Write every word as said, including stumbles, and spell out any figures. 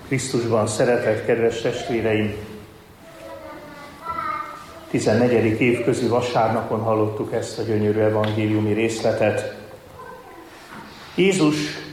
Krisztusban szeretett kedves testvéreim! tizennegyedik évközi vasárnapon hallottuk ezt a gyönyörű evangéliumi részletet. Jézus